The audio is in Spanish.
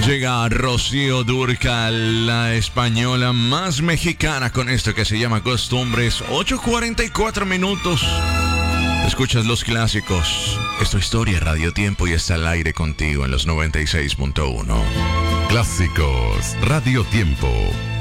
Llega Rocío Dúrcal, la española más mexicana, con esto que se llama Costumbres. 8:44 minutos. Escuchas los clásicos. Es tu historia, Radio Tiempo, y está al aire contigo en los 96.1. Clásicos Radio Tiempo.